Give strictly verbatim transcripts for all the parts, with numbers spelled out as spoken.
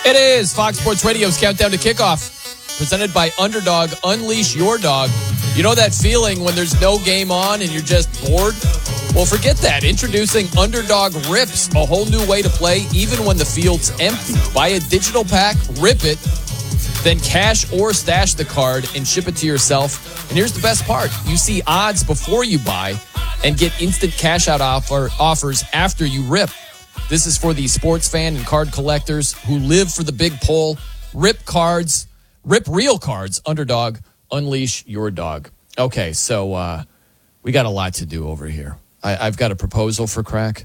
It is Fox Sports Radio's Countdown to Kickoff, presented by Underdog. Unleash your dog. You know that feeling when there's no game on and you're just bored? Well, forget that. Introducing Underdog Rips, a whole new way to play even when the field's empty. Buy a digital pack, rip it, then cash or stash the card and ship it to yourself. And here's the best part. You see odds before you buy and get instant cash out offer offers after you rip. This is for the sports fan and card collectors who live for the big pull. Rip cards, rip real cards. Underdog, unleash your dog. Okay, so uh, we got a lot to do over here. I, I've got a proposal for crack.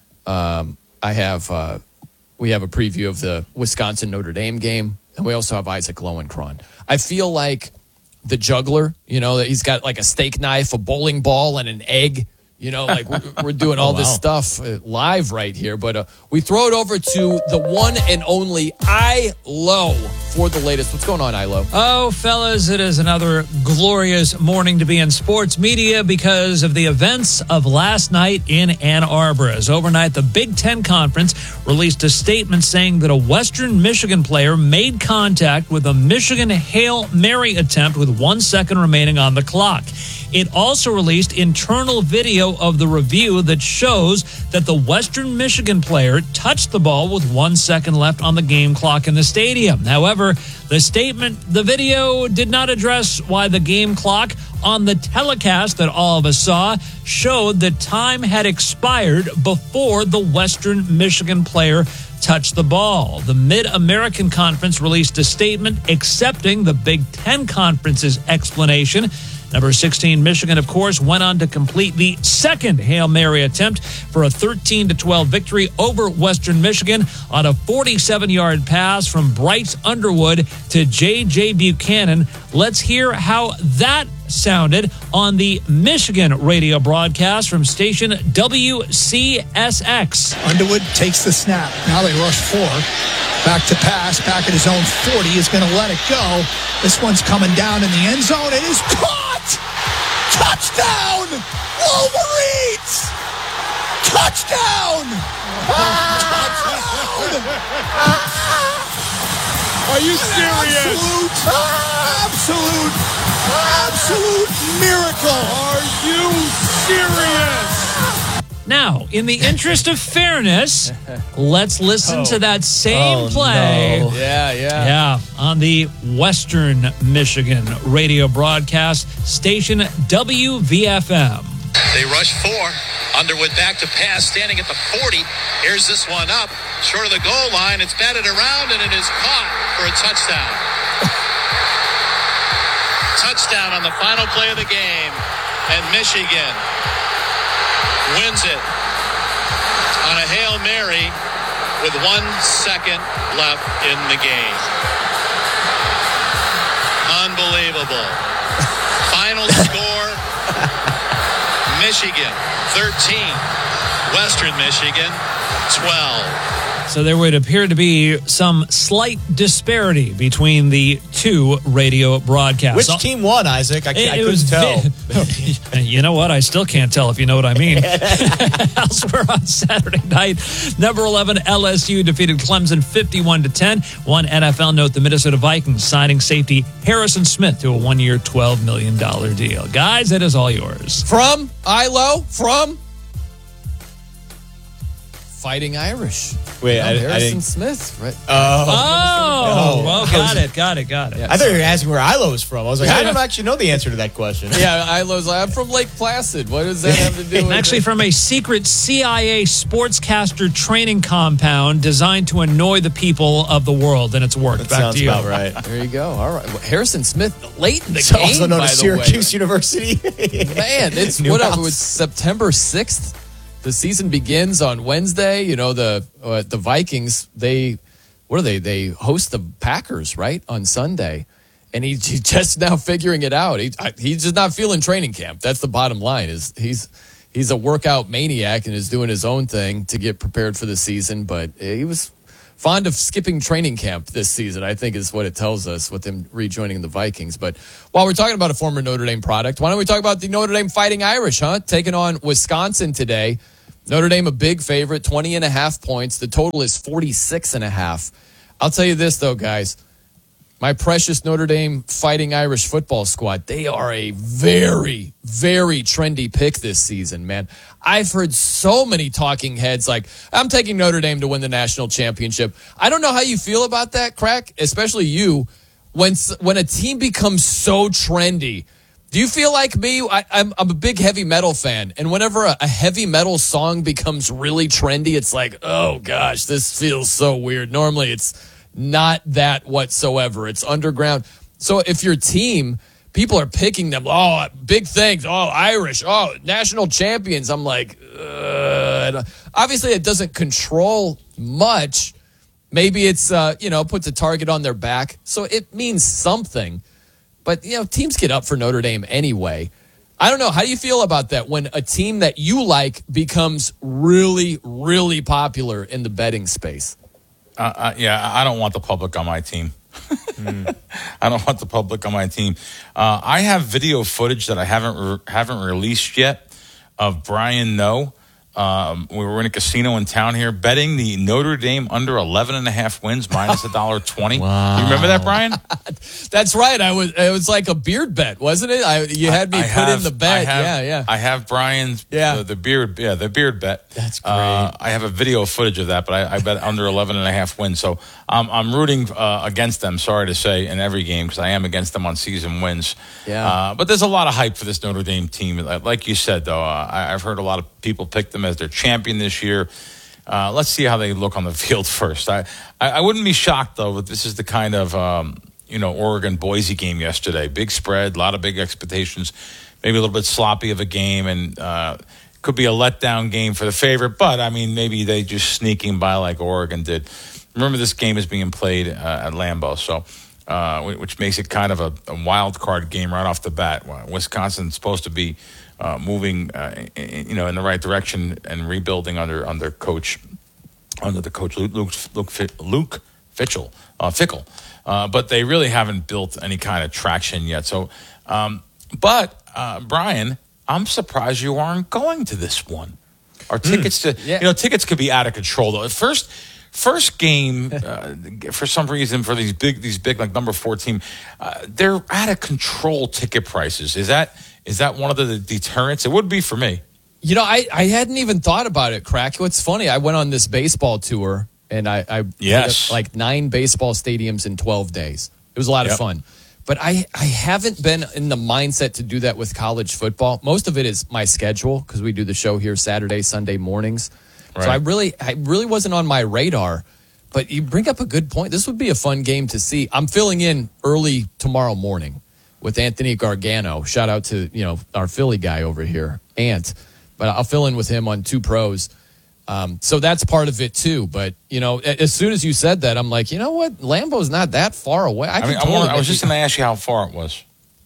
Um, I have, uh, we have a preview of the Wisconsin Notre Dame game, and we also have Isaac Lowenkron. I feel like the juggler, you know, that he's got like a steak knife, a bowling ball, and an egg. You know, like we're, we're doing all oh, wow. this stuff uh, live right here. But uh, we throw it over to the one and only I-Lo for the latest. What's going on, I-Lo? Oh, fellas, it is another glorious morning to be in sports media because of the events of last night in Ann Arbor. As overnight, the Big Ten Conference released a statement saying that a Western Michigan player made contact with a Michigan Hail Mary attempt with one second remaining on the clock. It also released internal video of the review that shows that the Western Michigan player touched the ball with one second left on the game clock in the stadium. However, the statement, the video did not address why the game clock on the telecast that all of us saw showed that time had expired before the Western Michigan player touched the ball. The Mid-American Conference released a statement accepting the Big Ten Conference's explanation. Number sixteen, Michigan, of course, went on to complete the second Hail Mary attempt for a thirteen to twelve victory over Western Michigan on a forty-seven-yard pass from Bryce Underwood to J J. Buchanan. Let's hear how that sounded on the Michigan radio broadcast from station W C S X. Underwood takes the snap. Now they rush four. Back to pass. Back at his own forty. Is going to let it go. This one's coming down in the end zone. It is caught! Touchdown! Wolverines! Touchdown! Touchdown! Are you serious? Absolute, absolute, absolute miracle. Are you serious? Now, in the interest of fairness, let's listen oh. to that same oh, play. No. Yeah, yeah. Yeah, on the Western Michigan radio broadcast, station W V F M. They rush four. Underwood back to pass, standing at the forty. Here's this one up, short of the goal line. It's batted around, and it is caught for a touchdown. Touchdown on the final play of the game, and Michigan wins it on a Hail Mary with one second left in the game. Unbelievable. Final score, Michigan thirteen, Western Michigan twelve. So there would appear to be some slight disparity between the two radio broadcasts. Which team won, Isaac? I, it, I it couldn't tell. Vi- you know what? I still can't tell if you know what I mean. Elsewhere on Saturday night, number eleven L S U defeated Clemson fifty-one to ten. One N F L note: the Minnesota Vikings signing safety Harrison Smith to a one-year, twelve million dollars deal. Guys, it is all yours. From I-Lo, from Fighting Irish. Wait, oh, I, Harrison I didn't. Smith, right? Oh, Oh, No. well, got it, got it, got it. I thought you were asking where I-Lo was from. I was like, I Yeah. don't actually know the answer to that question. Yeah, I-Lo's like, I'm from Lake Placid. What does that have to do with Actually, it? from a secret C I A sportscaster training compound designed to annoy the people of the world, and it's worked. That Back sounds to you. about right. There you go. All right. Well, Harrison Smith, late in the It's game, also known by as the Syracuse way. University. Man, it's Newhouse. whatever. It's September sixth. The season begins on Wednesday. You know, the uh, the Vikings, they, what are they? They host the Packers, right, on Sunday. And he, he's just now figuring it out. He, I, he's just not feeling training camp. That's the bottom line. Is he's he's a workout maniac and is doing his own thing to get prepared for the season. But he was fond of skipping training camp this season, I think is what it tells us with him rejoining the Vikings. But while we're talking about a former Notre Dame product, why don't we talk about the Notre Dame Fighting Irish, huh? Taking on Wisconsin today. Notre Dame a big favorite, twenty and a half points. The total is forty-six and a half. I'll tell you this, though, guys. My precious Notre Dame Fighting Irish football squad, they are a very, very trendy pick this season, man. I've heard so many talking heads like, I'm taking Notre Dame to win the national championship. I don't know how you feel about that, Crack, especially you, when when a team becomes so trendy. Do you feel like me? I, I'm, I'm a big heavy metal fan, and whenever a, a heavy metal song becomes really trendy, it's like, oh, gosh, this feels so weird. Normally, it's not that whatsoever. It's underground. So if your team, people are picking them, oh, big things, oh, Irish, oh, national champions, I'm like, uh, obviously it doesn't control much. Maybe it's, uh, you know, puts a target on their back. So it means something. But, you know, teams get up for Notre Dame anyway. I don't know. How do you feel about that when a team that you like becomes really, really popular in the betting space? Uh, uh, yeah, I don't want the public on my team. mm. I don't want the public on my team. Uh, I have video footage that I haven't re- haven't released yet of Brian Noe. Um, we were in a casino in town here betting the Notre Dame under eleven and a half wins minus a dollar twenty. Wow. You remember that, Brian? That's right. I was. It was like a beard bet, wasn't it? I, you had me I put have, in the bet. I have, yeah, yeah. I have Brian's. Yeah. The, the beard. Yeah, the beard bet. That's great. Uh, I have a video footage of that, but I, I bet under eleven and a half wins. So um, I'm rooting uh, against them. Sorry to say, in every game because I am against them on season wins. Yeah. Uh, but there's a lot of hype for this Notre Dame team. Like you said, though, uh, I, I've heard a lot of people pick them as their champion this year. Uh, let's see how they look on the field first. I, I, I wouldn't be shocked, though, but this is the kind of, um, you know, Oregon-Boise game yesterday. Big spread, a lot of big expectations, maybe a little bit sloppy of a game, and uh, could be a letdown game for the favorite. But, I mean, maybe they just sneaking by like Oregon did. Remember, this game is being played uh, at Lambeau, so uh, which makes it kind of a, a wild card game right off the bat. Wisconsin's supposed to be Uh, moving, uh, in, you know, in the right direction and rebuilding under under coach under the coach Luke Luke Luke, Luke Fickell, uh, Fickell. Uh, but they really haven't built any kind of traction yet. So, um, but uh, Brian, I'm surprised you aren't going to this one. Our tickets to yeah. you know tickets could be out of control though. At first. First game, uh, for some reason, for these big, these big like number four team, uh, they're out of control ticket prices. Is that is that one of the deterrents? It would be for me. You know, I, I hadn't even thought about it, Crack. What's funny, I went on this baseball tour, and I, I yes. hit like nine baseball stadiums in twelve days. It was a lot yep. of fun. But I, I haven't been in the mindset to do that with college football. Most of it is my schedule because we do the show here Saturday, Sunday mornings. Right. So I really, I really wasn't on my radar. But you bring up a good point. This would be a fun game to see. I'm filling in early tomorrow morning with Anthony Gargano. Shout out to, you know, our Philly guy over here, Ant. But I'll fill in with him on Two Pros. Um, so that's part of it too. But, you know, as soon as you said that, I'm like, you know what? Lambeau's not that far away. I, I mean, totally I, I was just going to ask you how far it was.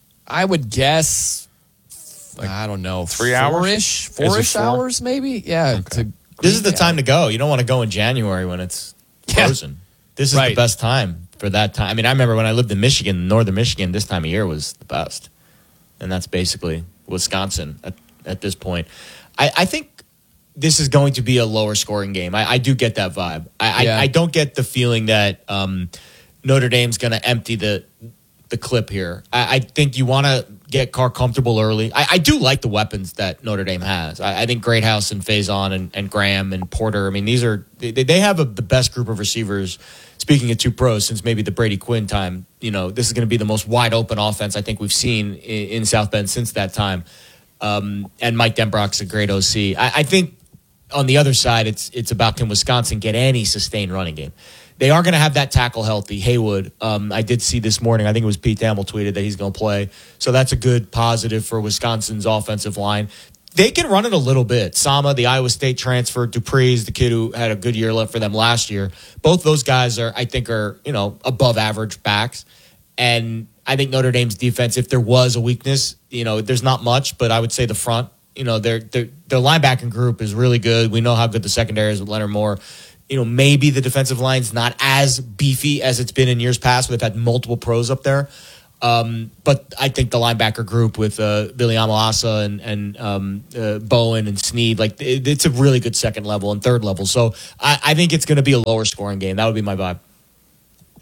I would guess, like, I don't know, three hours? Four-ish, four-ish four? hours maybe? Yeah. Okay. To, This is the yeah. time to go. You don't want to go in January when it's frozen. This is Right. the best time for that time. I mean, I remember when I lived in Michigan, northern Michigan, this time of year was the best. And that's basically Wisconsin at, at this point. I, I think this is going to be a lower scoring game. I, I do get that vibe. I, Yeah. I, I don't get the feeling that um, Notre Dame's going to empty the the clip here. I, I think you want to get Carr comfortable early. I, I do like the weapons that Notre Dame has. I, I think Greathouse and Faison and, and Graham and Porter, I mean, these are, they, they have a, the best group of receivers, speaking of Two Pros, since maybe the Brady Quinn time. You know, this is going to be the most wide open offense I think we've seen in, in South Bend since that time. Um, and Mike Denbrock's a great O C. I, I think on the other side, it's it's about can Wisconsin get any sustained running game. They are going to have that tackle healthy. Haywood, um, I did see this morning, I think it was Pete Thamel tweeted that he's going to play. So that's a good positive for Wisconsin's offensive line. They can run it a little bit. Sama, the Iowa State transfer, Dupree's the kid who had a good year left for them last year. Both those guys are, I think, are, you know, above average backs. And I think Notre Dame's defense, if there was a weakness, you know, there's not much, but I would say the front, you know, their their their linebacking group is really good. We know how good the secondary is with Leonard Moore. You know, maybe the defensive line's not as beefy as it's been in years past where they've had multiple pros up there. Um, but I think the linebacker group with uh, Billy Amalasa and, and um, uh, Bowen and Sneed, like it, it's a really good second level and third level. So I, I think it's going to be a lower scoring game. That would be my vibe.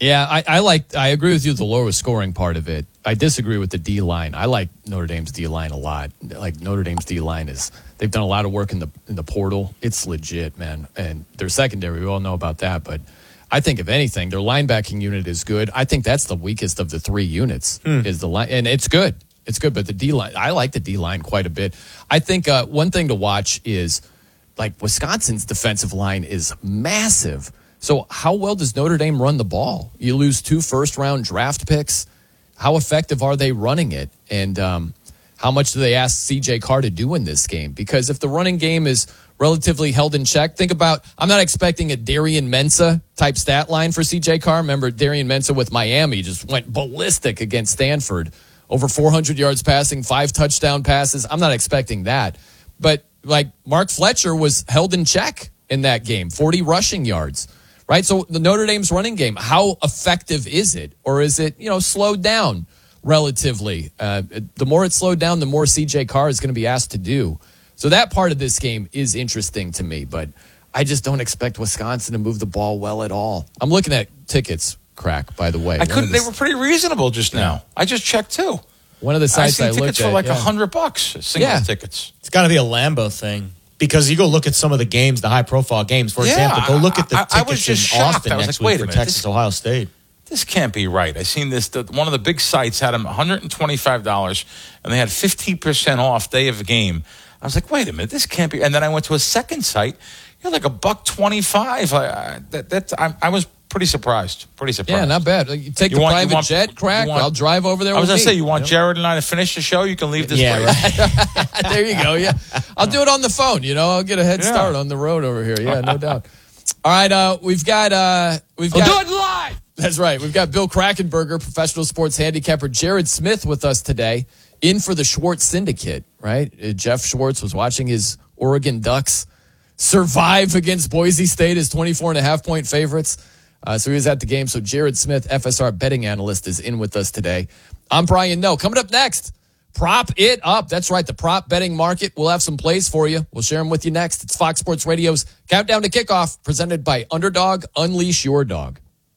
Yeah, I, I like. I agree with you. The lower scoring part of it. I disagree with the D line. I like Notre Dame's D line a lot. Like Notre Dame's D line is. They've done a lot of work in the in the portal. It's legit, man. And their secondary, we all know about that. But I think if anything, their linebacking unit is good. I think that's the weakest of the three units. Hmm. Is the line, and it's good. It's good. But the D line, I like the D line quite a bit. I think uh, one thing to watch is like Wisconsin's defensive line is massive. So how well does Notre Dame run the ball? You lose two first-round draft picks. How effective are they running it? And um, how much do they ask C J Carr to do in this game? Because if the running game is relatively held in check, think about, I'm not expecting a Darian Mensah type stat line for C J Carr. Remember, Darian Mensah with Miami just went ballistic against Stanford. Over four hundred yards passing, five touchdown passes. I'm not expecting that. But like Mark Fletcher was held in check in that game, forty rushing yards. Right, so the Notre Dame's running game, how effective is it? Or is it, you know, slowed down relatively? Uh, the more it's slowed down, the more C J Carr is going to be asked to do. So that part of this game is interesting to me, but I just don't expect Wisconsin to move the ball well at all. I'm looking at tickets, Crack, by the way. I couldn't. The, they were pretty reasonable just now. Yeah. I just checked, too. One of the sites I, I looked at. tickets for like a yeah. hundred bucks, single yeah. tickets. It's got to be a Lambeau thing. Because you go look at some of the games, the high-profile games. For yeah, example, go look at the I, I, tickets I in in Austin Austin next like, week for minute, Texas, this, Ohio State. This can't be right. I seen this. The, one of the big sites had them one hundred twenty-five dollars, and they had fifteen percent off day of the game. I was like, wait a minute, this can't be. And then I went to a second site. You're like a buck twenty-five. I, I, that, that's, I, I was pretty surprised. Pretty surprised. Yeah, not bad. You take you the want, private want, jet, Crack. Want, I'll drive over there. I was going to say, you want you know? Jared and I to finish the show? You can leave this yeah, place. Right. There you go. Yeah, I'll do it on the phone. You know, I'll get a head yeah. start on the road over here. Yeah, no doubt. All right, uh, we've got uh, we've I'll got do it live. That's right. We've got Bill Krackomberger, professional sports handicapper, Jared Smith with us today, in for the Schwartz Syndicate. Right, uh, Jeff Schwartz was watching his Oregon Ducks survive against Boise State as twenty-four and a half point favorites. Uh, so he was at the game. So Jared Smith, F S R betting analyst, is in with us today. I'm Brian Noe. Coming up next, prop it up. That's right, the prop betting market. We'll have some plays for you. We'll share them with you next. It's Fox Sports Radio's Countdown to Kickoff, presented by Underdog. Unleash your dog.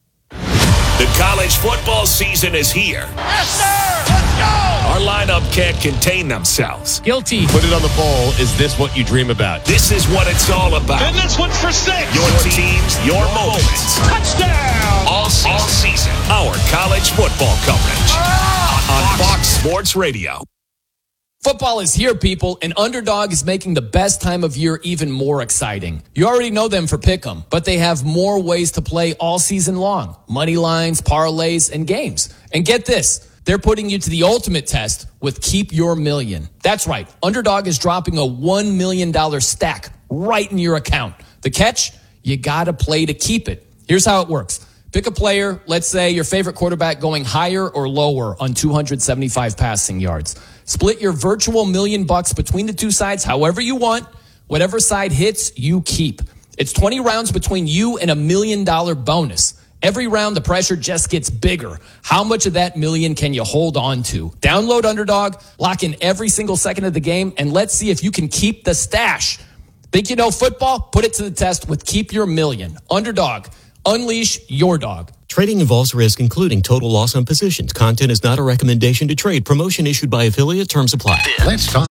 The college football season is here. Yes, sir! Let's go! Our lineup can't contain themselves. Guilty. Put it on the bowl. Is this what you dream about? This is what it's all about. And this one's for six. Your teams, your moments. Touchdown! All season. All season. Our college football coverage. Ah! On Fox Sports Radio. Football is here, people, and Underdog is making the best time of year even more exciting. You already know them for Pick'em, but they have more ways to play all season long. Money lines, parlays, and games. And get this, they're putting you to the ultimate test with Keep Your Million. That's right, Underdog is dropping a one million dollars stack right in your account. The catch? You gotta play to keep it. Here's how it works. Pick a player, let's say your favorite quarterback going higher or lower on two hundred seventy-five passing yards. Split your virtual million bucks between the two sides however you want. Whatever side hits, you keep. It's twenty rounds between you and a million dollar bonus. Every round, the pressure just gets bigger. How much of that million can you hold on to? Download Underdog, lock in every single second of the game, and let's see if you can keep the stash. Think you know football? Put it to the test with Keep Your Million. Underdog. Unleash your dog. Trading involves risk, including total loss on positions. Content is not a recommendation to trade. Promotion issued by affiliate. Terms apply. Let's talk.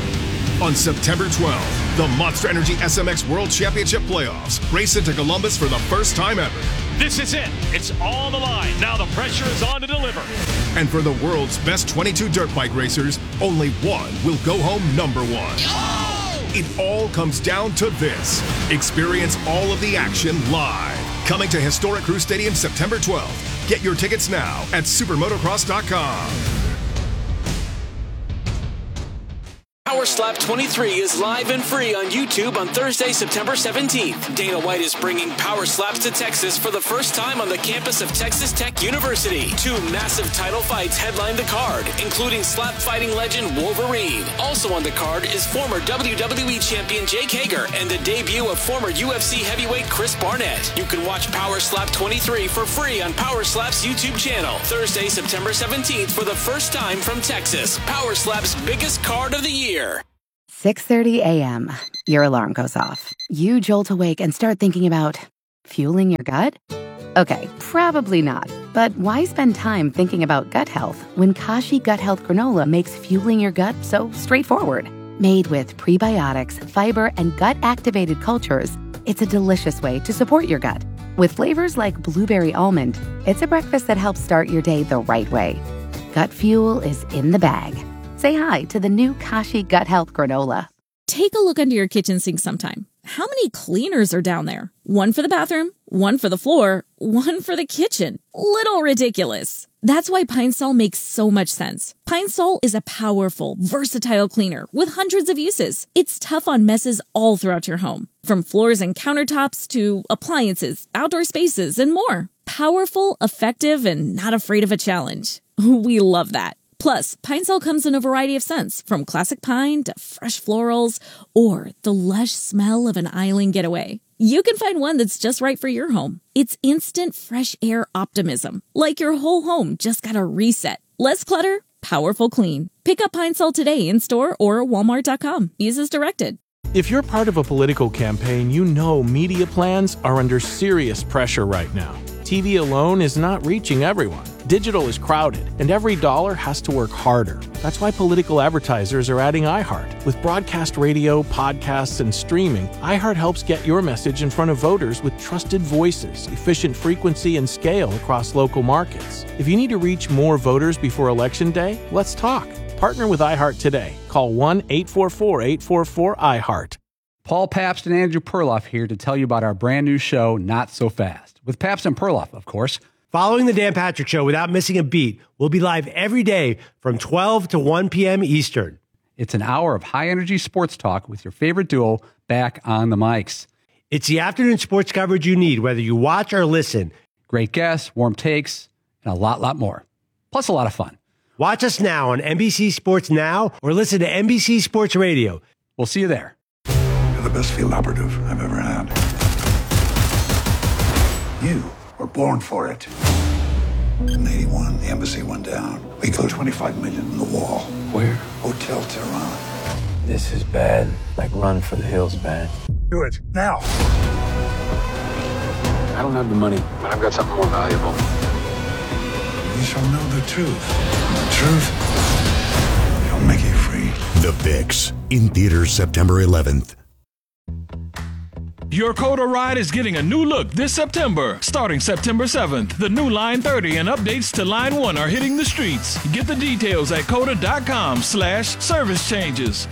On September twelfth, the Monster Energy S M X World Championship Playoffs race into Columbus for the first time ever. This is it. It's on the line. Now the pressure is on to deliver. And for the world's best twenty-two dirt bike racers, only one will go home number one. Oh! It all comes down to this. Experience all of the action live. Coming to historic Crew Stadium September twelfth. Get your tickets now at supermotocross dot com. Power Slap twenty-three is live and free on YouTube on Thursday, September seventeenth. Dana White is bringing Power Slaps to Texas for the first time on the campus of Texas Tech University. Two massive title fights headline the card, including slap fighting legend Wolverine. Also on the card is former W W E champion Jake Hager and the debut of former U F C heavyweight Chris Barnett. You can watch Power Slap twenty-three for free on Power Slap's YouTube channel. Thursday, September seventeenth for the first time from Texas. Power Slap's biggest card of the year. six thirty a.m. Your alarm goes off. You jolt awake and start thinking about fueling your gut? Okay, probably not. But why spend time thinking about gut health when Kashi Gut Health Granola makes fueling your gut so straightforward? Made with prebiotics, fiber, and gut-activated cultures, it's a delicious way to support your gut. With flavors like blueberry almond, it's a breakfast that helps start your day the right way. Gut fuel is in the bag. Say hi to the new Kashi Gut Health Granola. Take a look under your kitchen sink sometime. How many cleaners are down there? One for the bathroom, one for the floor, one for the kitchen. Little ridiculous. That's why Pine Sol makes so much sense. Pine Sol is a powerful, versatile cleaner with hundreds of uses. It's tough on messes all throughout your home, from floors and countertops to appliances, outdoor spaces, and more. Powerful, effective, and not afraid of a challenge. We love that. Plus, Pine Sol comes in a variety of scents, from classic pine to fresh florals, or the lush smell of an island getaway. You can find one that's just right for your home. It's instant fresh air optimism, like your whole home just got a reset. Less clutter, powerful clean. Pick up Pine Sol today in store or walmart dot com. Use as directed. If you're part of a political campaign, you know media plans are under serious pressure right now. T V alone is not reaching everyone. Digital is crowded, and every dollar has to work harder. That's why political advertisers are adding iHeart. With broadcast radio, podcasts, and streaming, iHeart helps get your message in front of voters with trusted voices, efficient frequency, and scale across local markets. If you need to reach more voters before Election Day, let's talk. Partner with iHeart today. Call one eight four four, eight four four, iHeart. Paul Pabst and Andrew Perloff here to tell you about our brand new show, Not So Fast, with Pabst and Perloff, of course. Following the Dan Patrick Show without missing a beat, we'll be live every day from twelve to one p.m. Eastern. It's an hour of high-energy sports talk with your favorite duo back on the mics. It's the afternoon sports coverage you need, whether you watch or listen. Great guests, warm takes, and a lot, lot more. Plus a lot of fun. Watch us now on N B C Sports Now or listen to N B C Sports Radio. We'll see you there. You're the best field operative I've ever had. You were born for it. In eighty-one, the embassy went down. We put twenty-five million in the wall. Where? Hotel Tehran. This is bad. Like run for the hills bad. Do it now. I don't have the money, but I've got something more valuable. You shall know the truth. And the truth shall make you free. The Fix, in theaters September eleventh. Your Coda ride is getting a new look this September. Starting September seventh, the new Line thirty and updates to Line one are hitting the streets. Get the details at coda.com slash service changes.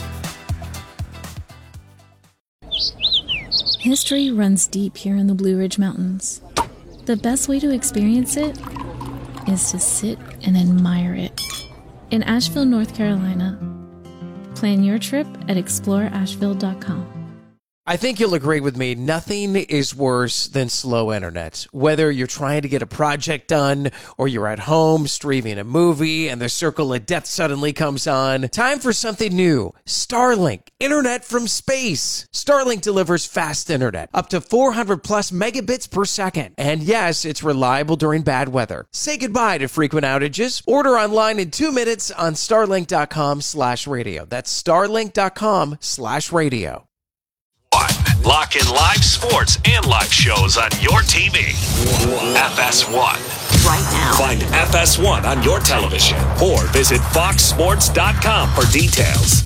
History runs deep here in the Blue Ridge Mountains. The best way to experience it is to sit and admire it. In Asheville, North Carolina. Plan your trip at explore asheville dot com. I think you'll agree with me, nothing is worse than slow internet. Whether you're trying to get a project done or you're at home streaming a movie and the circle of death suddenly comes on, time for something new. Starlink, internet from space. Starlink delivers fast internet, up to four hundred plus megabits per second. And yes, it's reliable during bad weather. Say goodbye to frequent outages. Order online in two minutes on starlink.com slash radio. That's starlink.com slash radio. Lock in live sports and live shows on your T V. F S one. Right now. Find F S one on your television or visit fox sports dot com for details.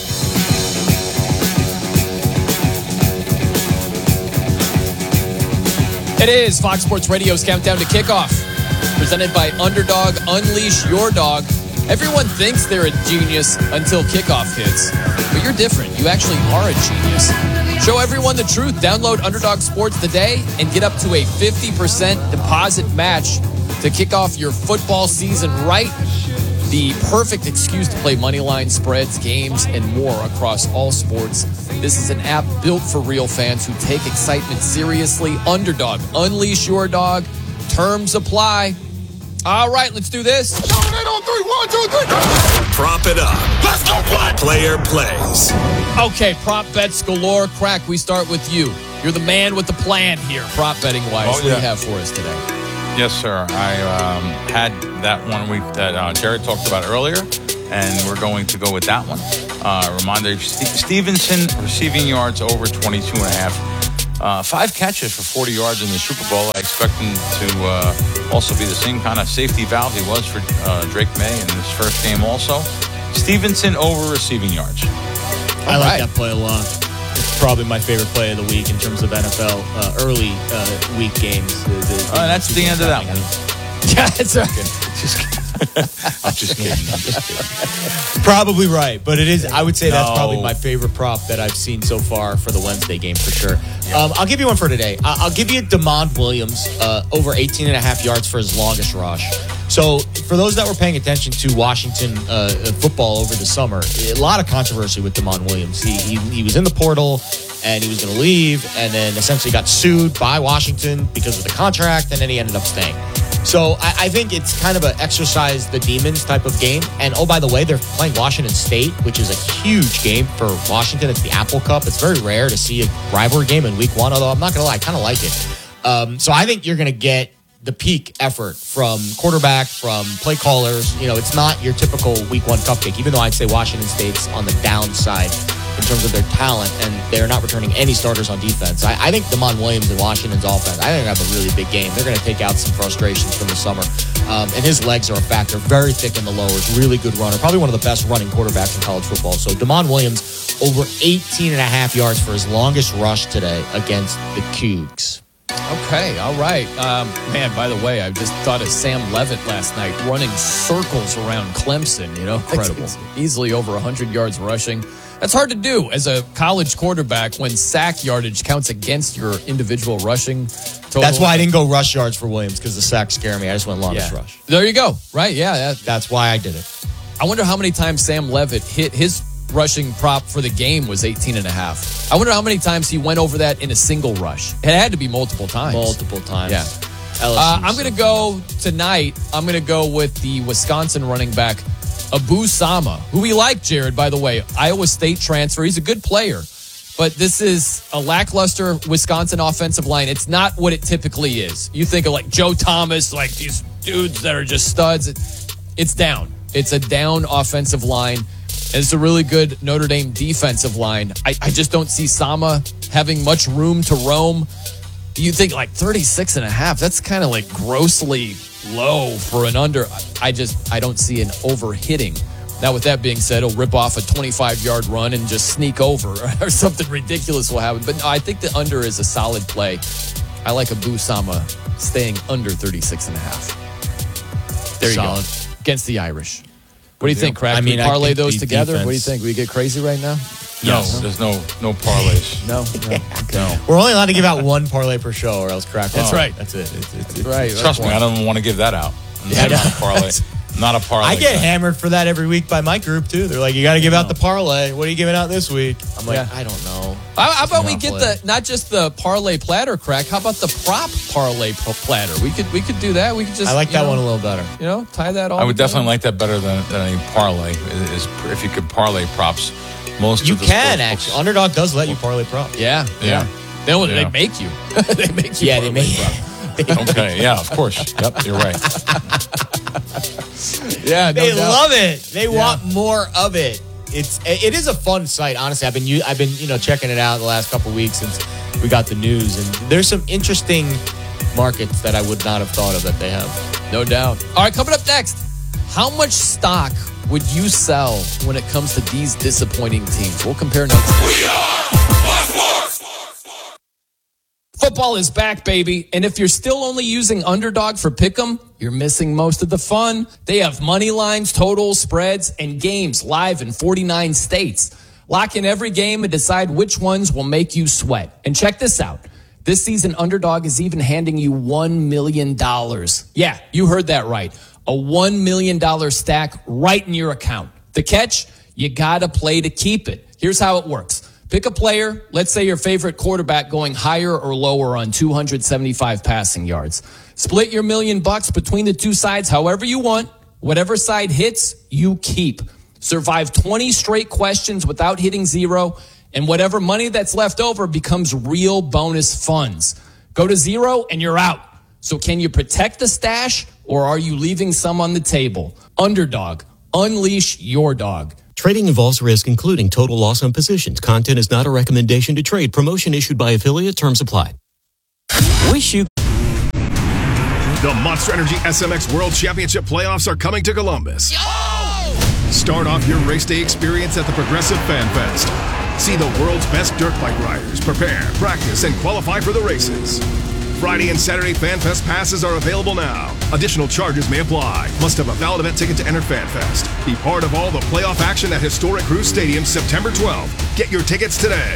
It is Fox Sports Radio's Countdown to Kickoff, presented by Underdog. Unleash your dog. Everyone thinks they're a genius until kickoff hits, but you're different. You actually are a genius. Show everyone the truth. Download Underdog Sports today and get up to a fifty percent deposit match to kick off your football season right. The perfect excuse to play money line spreads, games, and more across all sports. This is an app built for real fans who take excitement seriously. Underdog. Unleash your dog. Terms apply. All right, let's do this. Prop it up. Let's go play. Player plays. Okay, prop bets galore. Crack, we start with you. You're the man with the plan here, prop betting wise. Oh, what do yeah. you have for us today? Yes, sir. I um, had that one week that uh, Jared talked about earlier, and we're going to go with that one. Uh, reminder, St- Stevenson receiving yards over twenty-two and a half. Uh, five catches for forty yards in the Super Bowl. I expect him to uh, also be the same kind of safety valve he was for uh, Drake May in his first game also. Stevenson over receiving yards. I All like right. that play a lot. It's probably my favorite play of the week in terms of N F L uh, early uh, week games. The, the, uh, that's the end of that one. Yeah, it's okay. Just kidding. I'm just kidding. I'm just kidding. Probably right, but it is. I would say No. that's probably my favorite prop that I've seen so far for the Wednesday game for sure. Um, I'll give you one for today. I- I'll give you DeMond Williams uh, over eighteen and a half yards for his longest rush. So for those that were paying attention to Washington uh, football over the summer, a lot of controversy with DeMond Williams. He, he, he was in the portal and he was going to leave and then essentially got sued by Washington because of the contract, and then he ended up staying. So I, I think it's kind of an exercise the demons type of game. And oh, by the way, they're playing Washington State, which is a huge game for Washington. It's the Apple Cup. It's very rare to see a rivalry game in week one, although I'm not going to lie, I kind of like it. Um, so I think you're going to get the peak effort from quarterback, from play callers. You know, it's not your typical week one cupcake, even though I'd say Washington State's on the downside in terms of their talent, and they're not returning any starters on defense. I, I think DeMond Williams and Washington's offense, I think they have a really big game. They're going to take out some frustrations from the summer. Um, and his legs are a factor. Very thick in the lowers, really good runner. Probably one of the best running quarterbacks in college football. So DeMond Williams over eighteen and a half yards for his longest rush today against the Cougs. Okay, all right. Um, man, by the way, I just thought of Sam Levitt last night running circles around Clemson. You know, incredible. Easily over one hundred yards rushing. That's hard to do as a college quarterback when sack yardage counts against your individual rushing total. That's why I didn't go rush yards for Williams, because the sacks scare me. I just went longest Yeah. rush. There you go. Right, yeah. That, That's why I did it. I wonder how many times Sam Levitt hit his rushing prop for the game was eighteen and a half. I wonder how many times he went over that in a single rush. It had to be multiple times. Multiple times. Yeah. Uh, I'm going to go tonight. I'm going to go with the Wisconsin running back, Abu Sama, who we like, Jared, by the way. Iowa State transfer. He's a good player. But this is a lackluster Wisconsin offensive line. It's not what it typically is. You think of like Joe Thomas, like these dudes that are just studs. It's down. It's a down offensive line. And it's a really good Notre Dame defensive line. I, I just don't see Sama having much room to roam. You think like thirty-six and a half, that's kind of like grossly low for an under. I just, I don't see an overhitting. Now, with that being said, he'll rip off a twenty-five-yard run and just sneak over or something ridiculous will happen. But no, I think the under is a solid play. I like Abu Sama staying under thirty-six and a half. There you Solid. go. Against the Irish. What do you think, Craig? I mean, we I parlay think those the together? defense- What do you think? We get crazy right now? No, there's no no parlays. No, no. No. We're only allowed to give out one parlay per show, or else crack. That's off. right. That's it. It's, it's, it's, Right. Trust me, I don't even want to give that out. I'm Yeah, not I a parlay. Not a parlay. I get guy. hammered for that every week by my group too. They're like, "You got to give out the parlay. What are you giving out this week?" I'm like, Yeah. "I don't know." How, how about we Not get play. the not just the parlay platter, crack? How about the prop parlay p- platter? We could we could do that. We could just I like you that know, one a little better. You know, tie that all. I would together. definitely like that better than, than any parlay. Is if you could parlay props. Most You of the can sports actually. books- Underdog does let you parlay prop. Yeah, Yeah. They don't, Yeah. they make you. they make you. Yeah, they parlay make- prop. Okay, yeah, of course. Yep, you're right. Yeah, no They doubt. love it. They want more of it. It's it is a fun site. Honestly, I've been u- I've been you know checking it out the last couple of weeks since we got the news, and there's some interesting markets that I would not have thought of that they have. No doubt. All right, coming up next, how much stock would you sell when it comes to these disappointing teams? We'll compare notes. Football is back, baby. And if you're still only using Underdog for Pick'em, you're missing most of the fun. They have money lines, totals, spreads, and games live in forty-nine states. Lock in every game and decide which ones will make you sweat. And check this out. This season, Underdog is even handing you one million dollars. Yeah, you heard that right. A one million dollars stack right in your account. The catch? You gotta play to keep it. Here's how it works. Pick a player, let's say your favorite quarterback going higher or lower on two hundred seventy-five passing yards. Split your million bucks between the two sides however you want. Whatever side hits, you keep. Survive twenty straight questions without hitting zero, and whatever money that's left over becomes real bonus funds. Go to zero and you're out. So can you protect the stash, or are you leaving some on the table? Underdog. Unleash your dog. Trading involves risk, including total loss on positions. Content is not a recommendation to trade. Promotion issued by affiliate. Terms apply. Wish you. The Monster Energy S M X World Championship playoffs are coming to Columbus. Start off your race day experience at the Progressive Fan Fest. See the world's best dirt bike riders prepare, practice, and qualify for the races. Friday and Saturday Fan Fest passes are available now. Additional charges may apply. Must have a valid event ticket to enter Fan Fest. Be part of all the playoff action at historic Cruise Stadium September twelfth. Get your tickets today.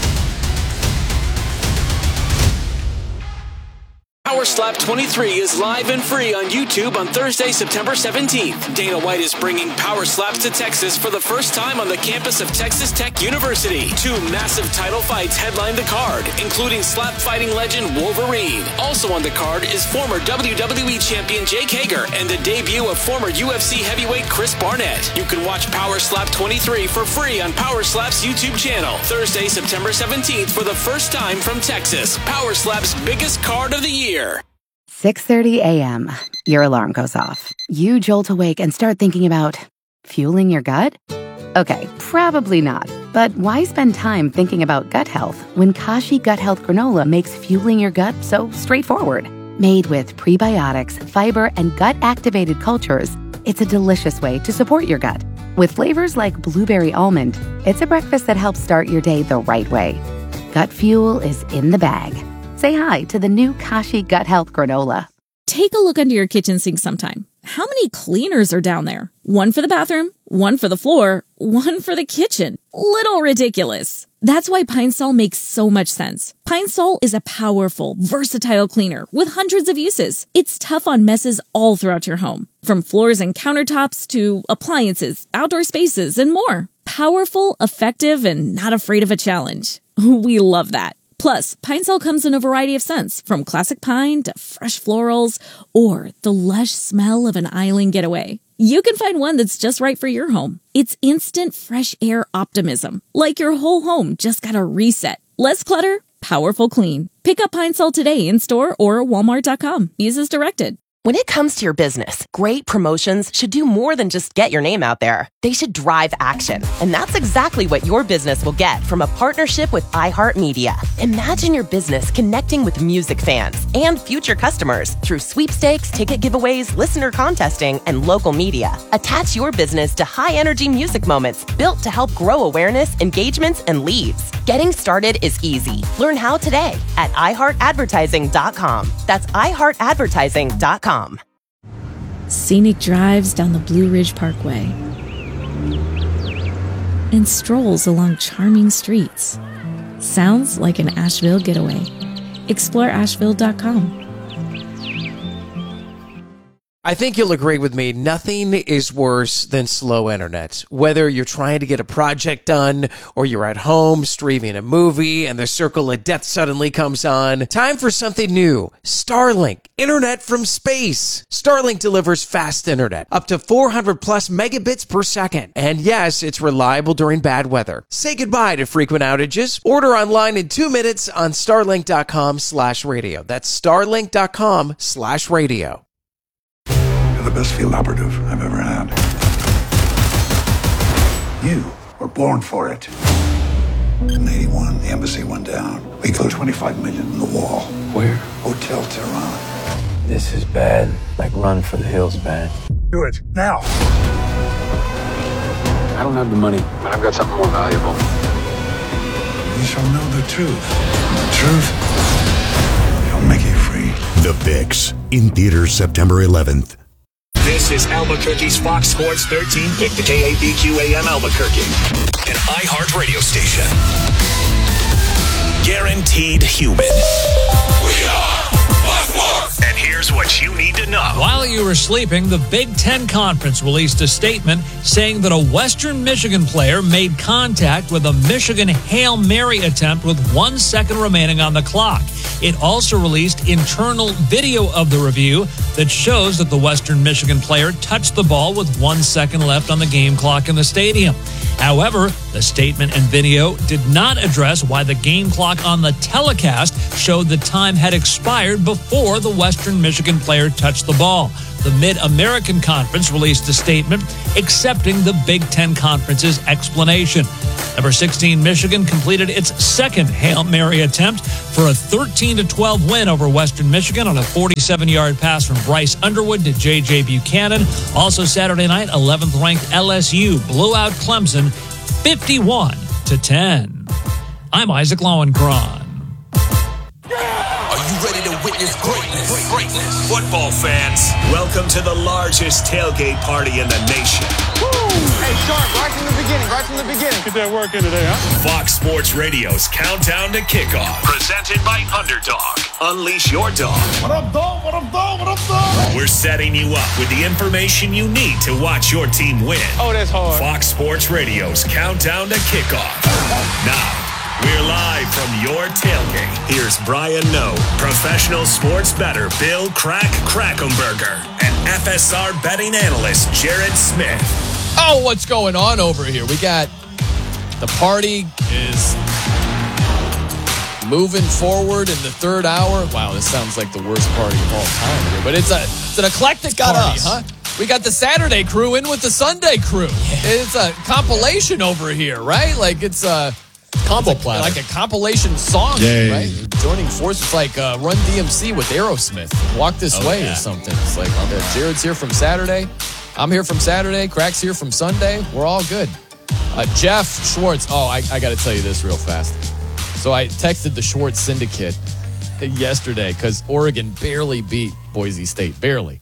Power Slap twenty-three is live and free on YouTube on Thursday, September seventeenth. Dana White is bringing Power Slaps to Texas for the first time on the campus of Texas Tech University. Two massive title fights headline the card, including slap fighting legend Wolverine. Also on the card is former W W E champion Jake Hager and the debut of former U F C heavyweight Chris Barnett. You can watch Power Slap twenty-three for free on Power Slap's YouTube channel. Thursday, September seventeenth for the first time from Texas. Power Slap's biggest card of the year. six thirty a.m. Your alarm goes off. You jolt awake and start thinking about fueling your gut? Okay, probably not. But why spend time thinking about gut health when Kashi Gut Health Granola makes fueling your gut so straightforward? Made with prebiotics, fiber, and gut-activated cultures, it's a delicious way to support your gut. With flavors like blueberry almond, it's a breakfast that helps start your day the right way. Gut fuel is in the bag. Say hi to the new Kashi Gut Health Granola. Take a look under your kitchen sink sometime. How many cleaners are down there? One for the bathroom, one for the floor, one for the kitchen. Little ridiculous. That's why Pine Sol makes so much sense. Pine Sol is a powerful, versatile cleaner with hundreds of uses. It's tough on messes all throughout your home, from floors and countertops to appliances, outdoor spaces, and more. Powerful, effective, and not afraid of a challenge. We love that. Plus, Pine Sol comes in a variety of scents, from classic pine to fresh florals or the lush smell of an island getaway. You can find one that's just right for your home. It's instant fresh air optimism, like your whole home just got a reset. Less clutter, powerful clean. Pick up Pine Sol today in store or walmart dot com. Use as directed. When it comes to your business, great promotions should do more than just get your name out there. They should drive action. And that's exactly what your business will get from a partnership with iHeartMedia. Imagine your business connecting with music fans and future customers through sweepstakes, ticket giveaways, listener contesting, and local media. Attach your business to high-energy music moments built to help grow awareness, engagements, and leads. Getting started is easy. Learn how today at i heart advertising dot com. That's i heart advertising dot com. Scenic drives down the Blue Ridge Parkway and strolls along charming streets. Sounds like an Asheville getaway. explore asheville dot com. I think you'll agree with me, nothing is worse than slow internet. Whether you're trying to get a project done or you're at home streaming a movie and the circle of death suddenly comes on, time for something new. Starlink, internet from space. Starlink delivers fast internet, up to four hundred plus megabits per second. And yes, it's reliable during bad weather. Say goodbye to frequent outages. Order online in two minutes on starlink dot com slash radio. That's starlink dot com slash radio. The best field operative I've ever had. You were born for it. In eighty-one, the embassy went down. We put twenty-five million in the wall. Where? Hotel Tehran. This is bad. Like run for the hills bad. Do it now. I don't have the money, but I've got something more valuable. You shall know the truth. The truth shall make you free. The Fix, in theaters September eleventh. This is Albuquerque's Fox Sports thirteen pick, the K A B Q A M Albuquerque, an iHeart radio station. Guaranteed human. We are Buffalo. And here's what you need to know. While you were sleeping, the Big Ten Conference released a statement saying that a Western Michigan player made contact with a Michigan Hail Mary attempt with one second remaining on the clock. It also released internal video of the review that shows that the Western Michigan player touched the ball with one second left on the game clock in the stadium. However, the statement and video did not address why the game clock on the telecast showed the time had expired before the Western Michigan player touched the ball. The Mid-American Conference released a statement accepting the Big Ten Conference's explanation. Number sixteen, Michigan completed its second Hail Mary attempt for a thirteen to twelve win over Western Michigan on a forty-seven-yard pass from Bryce Underwood to J J Buchanan. Also Saturday night, eleventh-ranked L S U blew out Clemson fifty-one to ten. I'm Isaac Lowenkron. Are you ready to witness greatness? Greatness. Football fans, welcome to the largest tailgate party in the nation. Woo! Hey, Sharp, right from the beginning, right from the beginning. Get that work in today, huh? Fox Sports Radio's Countdown to Kickoff. Presented by Underdog. Unleash your dog. What up, dog? What up, dog? What up, dog? We're setting you up with the information you need to watch your team win. Oh, that's hard. Fox Sports Radio's Countdown to Kickoff. Now, we're live from your tailgate. Here's Brian Noe, professional sports bettor Bill Crack Krackomberger, and F S R betting analyst Jared Smith. Oh, what's going on over here? We got the party is moving forward in the third hour. Wow, this sounds like the worst party of all time here, but it's a it's an eclectic got party, us. huh? We got the Saturday crew in with the Sunday crew. It's a compilation over here, right? Like it's a combo platter, like a compilation song, Yay. right? Joining forces like uh, Run D M C with Aerosmith, Walk This Oh, Way yeah. or something. It's like uh, Jared's here from Saturday, I'm here from Saturday, Crack's here from Sunday. We're all good. Uh, Jeff Schwartz. Oh, I, I got to tell you this real fast. So I texted the Schwartz Syndicate yesterday because Oregon barely beat Boise State, barely.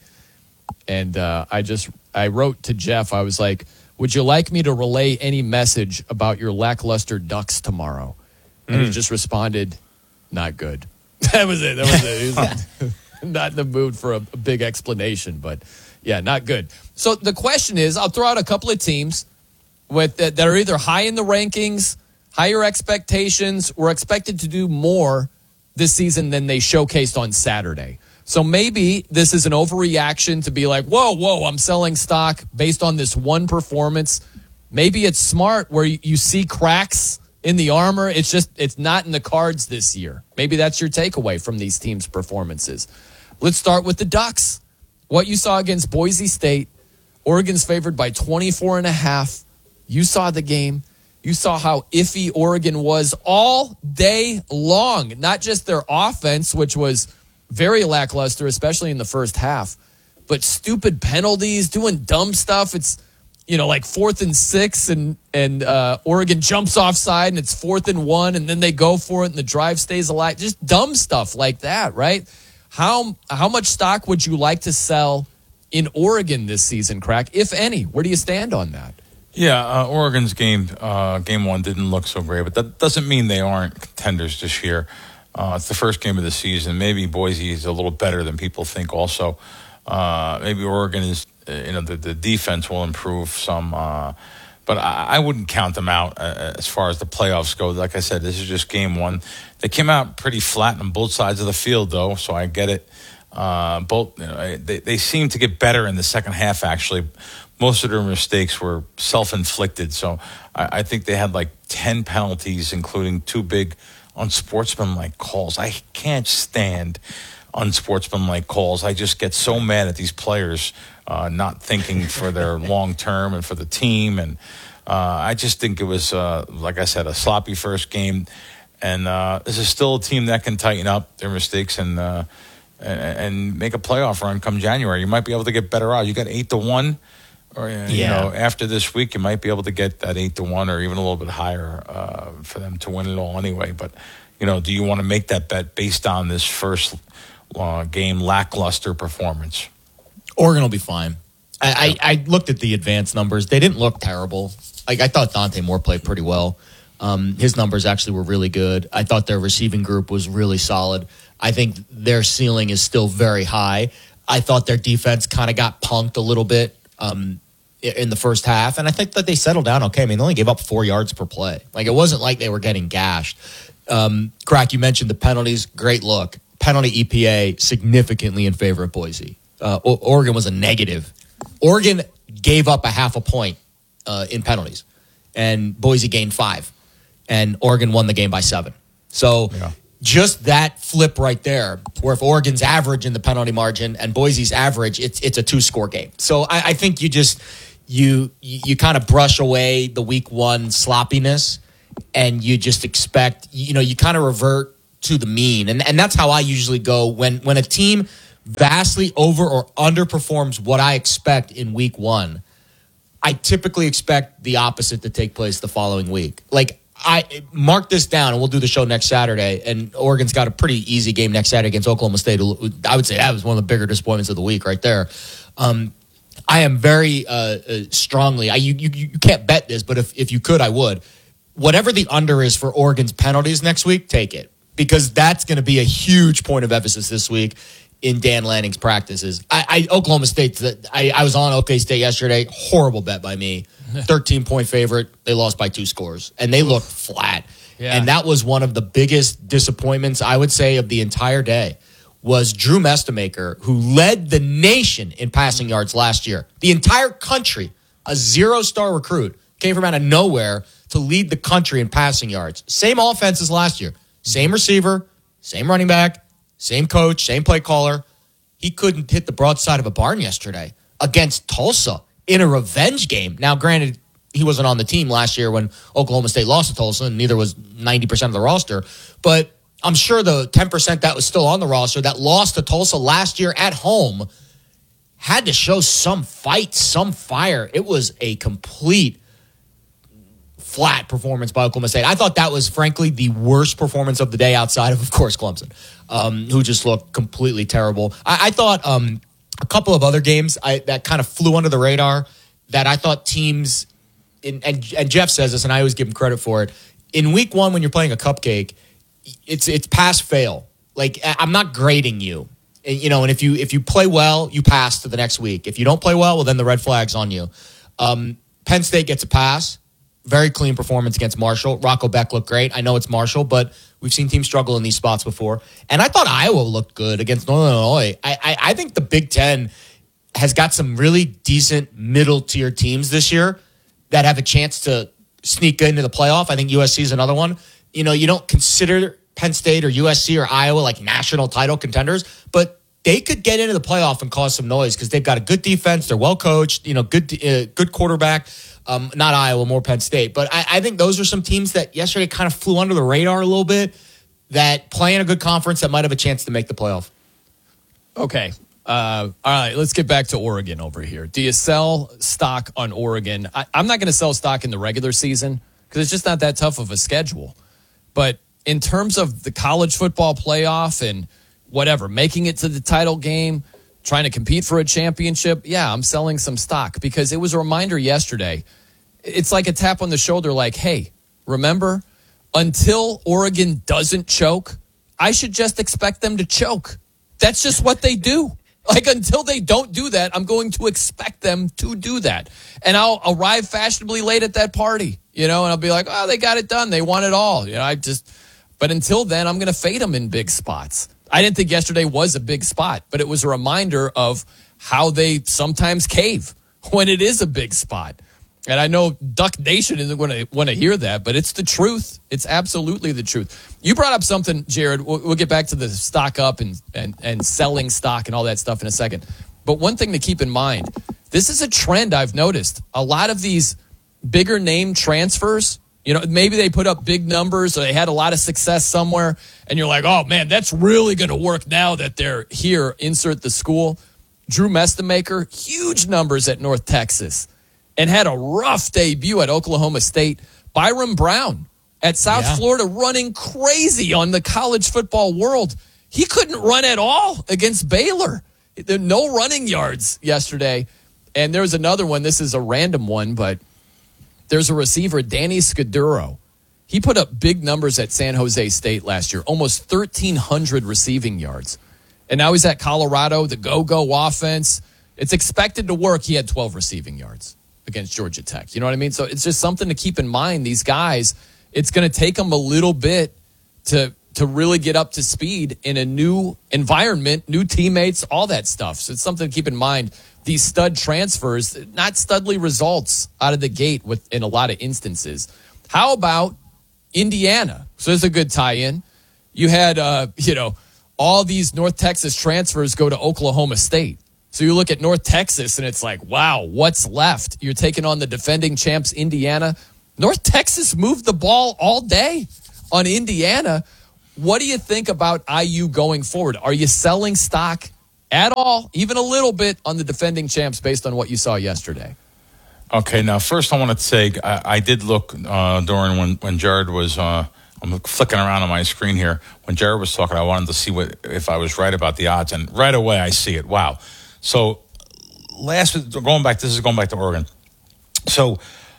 And uh, I just I wrote to Jeff. I was like, would you like me to relay any message about your lackluster Ducks tomorrow? And Mm. he just responded, not good. That was it. That was it. He was not in the mood for a, a big explanation, but yeah, not good. So the question is, I'll throw out a couple of teams with that, that are either high in the rankings, higher expectations, or expected to do more this season than they showcased on Saturday. So maybe this is an overreaction to be like, whoa, whoa, I'm selling stock based on this one performance. Maybe it's smart where you, you see cracks in the armor. It's just, it's not in the cards this year. Maybe that's your takeaway from these teams' performances. Let's start with the Ducks. What you saw against Boise State, Oregon's favored by twenty-four and a half. You saw the game. You saw how iffy Oregon was all day long. Not just their offense, which was very lackluster, especially in the first half, but stupid penalties, doing dumb stuff. It's, you know, like fourth and six, and and uh, Oregon jumps offside, and it's fourth and one, and then they go for it, and the drive stays alive. Just dumb stuff like that, right? How how much stock would you like to sell in Oregon this season, Crack, if any? Where do you stand on that? Yeah, uh, Oregon's game, uh, game one didn't look so great, but that doesn't mean they aren't contenders this year. Uh, it's the first game of the season. Maybe Boise is a little better than people think also. Uh, maybe Oregon is, uh, you know, the, the defense will improve some. Uh, but I, I wouldn't count them out uh, as far as the playoffs go. Like I said, this is just game one. They came out pretty flat on both sides of the field, though, so I get it. Uh, both, you know, they, they seem to get better in the second half, actually. Most of their mistakes were self-inflicted, so I, I think they had like ten penalties, including two big unsportsmanlike calls. I can't stand unsportsmanlike calls. I just get so mad at these players uh, not thinking for their long term and for the team. And uh, I just think it was, uh, like I said, a sloppy first game. And uh, this is still a team that can tighten up their mistakes and, uh, and and make a playoff run come January. You might be able to get better odds. You got eight to one. Or, you Yeah. know, after this week, you might be able to get that eight to one or even a little bit higher uh, for them to win it all anyway. But, you know, do you want to make that bet based on this first uh, game lackluster performance? Oregon will be fine. I, I, I looked at the advanced numbers. They didn't look terrible. Like I thought Dante Moore played pretty well. Um, his numbers actually were really good. I thought their receiving group was really solid. I think their ceiling is still very high. I thought their defense kind of got punked a little bit um, in the first half, and I think that they settled down okay. I mean, they only gave up four yards per play. Like, it wasn't like they were getting gashed. Um, Crack, you mentioned the penalties. Great look. Penalty E P A significantly in favor of Boise. Uh, o- Oregon was a negative. Oregon gave up a half a point uh, in penalties, and Boise gained five, and Oregon won the game by seven. So Yeah. just that flip right there, where if Oregon's average in the penalty margin and Boise's average, it's it's a two-score game. So I, I think you just you you, you kind of brush away the week one sloppiness, and you just expect, you know, you kind of revert to the mean. And and that's how I usually go when when a team vastly over or underperforms what I expect in week one. I typically expect the opposite to take place the following week. Like, I mark this down, and we'll do the show next Saturday. And Oregon's got a pretty easy game next Saturday against Oklahoma State. I would say that was one of the bigger disappointments of the week right there. Um, I am very uh, uh, strongly, I, you, you you can't bet this, but if, if you could, I would. Whatever the under is for Oregon's penalties next week, take it. Because that's going to be a huge point of emphasis this week in Dan Lanning's practices. I, I Oklahoma State, I, I was on OK State yesterday. Horrible bet by me. thirteen-point favorite. They lost by two scores. And they looked flat. Yeah. And that was one of the biggest disappointments, I would say, of the entire day, was Drew Mestemaker, who led the nation in passing yards last year. The entire country, a zero-star recruit, came from out of nowhere to lead the country in passing yards. Same offense as last year. Same receiver, same running back, same coach, same play caller. He couldn't hit the broadside of a barn yesterday against Tulsa in a revenge game. Now, granted, he wasn't on the team last year when Oklahoma State lost to Tulsa, and neither was ninety percent of the roster. But I'm sure the ten percent that was still on the roster that lost to Tulsa last year at home had to show some fight, some fire. It was a complete flat performance by Oklahoma State. I thought that was, frankly, the worst performance of the day outside of, of course, Clemson, um, who just looked completely terrible. I, I thought um, a couple of other games I, that kind of flew under the radar that I thought teams, in, and, and Jeff says this, and I always give him credit for it, in week one when you're playing a cupcake, it's it's pass-fail. Like, I'm not grading you. And, you know, and if you if you play well, you pass to the next week. If you don't play well, well, then the red flag's on you. Um, Penn State gets a pass. Very clean performance against Marshall. Rocco Beck looked great. I know it's Marshall, but we've seen teams struggle in these spots before. And I thought Iowa looked good against Northern Illinois. I, I, I think the Big Ten has got some really decent middle-tier teams this year that have a chance to sneak into the playoff. I think U S C is another one. You know, you don't consider Penn State or U S C or Iowa like national title contenders, but they could get into the playoff and cause some noise because they've got a good defense. They're well coached. You know, good uh, good quarterback. Um, not Iowa, more Penn State. But I, I think those are some teams that yesterday kind of flew under the radar a little bit that play in a good conference that might have a chance to make the playoff. Okay. Uh, all right, let's get back to Oregon over here. Do you sell stock on Oregon? I, I'm not going to sell stock in the regular season because it's just not that tough of a schedule. But in terms of the college football playoff and whatever, making it to the title game, trying to compete for a championship, yeah, I'm selling some stock because it was a reminder yesterday. It's like a tap on the shoulder like, hey, remember, until Oregon doesn't choke, I should just expect them to choke. That's just what they do. Like, until they don't do that, I'm going to expect them to do that. And I'll arrive fashionably late at that party, you know, and I'll be like, oh, they got it done. They won it all. You know, I just, but until then, I'm going to fade them in big spots. I didn't think yesterday was a big spot, but it was a reminder of how they sometimes cave when it is a big spot. And I know Duck Nation isn't going to want to hear that, but it's the truth. It's absolutely the truth. You brought up something, Jared. We'll, we'll get back to the stock up and, and, and selling stock and all that stuff in a second. But one thing to keep in mind, this is a trend I've noticed. A lot of these bigger name transfers, you know, maybe they put up big numbers or they had a lot of success somewhere, and you're like, oh, man, that's really going to work now that they're here. Insert the school. Drew Mestemaker, huge numbers at North Texas, and had a rough debut at Oklahoma State. Byron Brown at South yeah. Florida running crazy on the college football world. He couldn't run at all against Baylor. There were no running yards yesterday. And there's another one. This is a random one, but there's a receiver, Danny Scudero. He put up big numbers at San Jose State last year, almost thirteen hundred receiving yards. And now he's at Colorado, the go-go offense. It's expected to work. He had twelve receiving yards against Georgia Tech. You know what I mean? So it's just something to keep in mind. These guys, it's going to take them a little bit to to really get up to speed in a new environment, new teammates, all that stuff. So it's something to keep in mind. These stud transfers, not studly results out of the gate with in a lot of instances. How about Indiana? So there's a good tie-in. you had, uh, you know, all these North Texas transfers go to Oklahoma State. So you look at North Texas, and it's like, wow, what's left? You're taking on the defending champs, Indiana. North Texas moved the ball all day on Indiana. What do you think about I U going forward? Are you selling stock at all, even a little bit, on the defending champs based on what you saw yesterday? Okay, now first I want to say I, I did look uh, during when, when Jared was uh, I'm flicking around on my screen here. When Jared was talking, I wanted to see what if I was right about the odds, and right away I see it. Wow. So last going back, this is going back to Oregon. So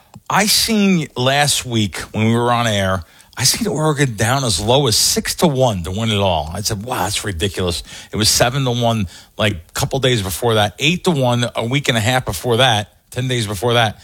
I seen last week when we were on air, I seen Oregon down as low as six to one to win it all. I said, wow, that's ridiculous. It was seven to one like a couple days before that, eight to one a week and a half before that, ten days before that.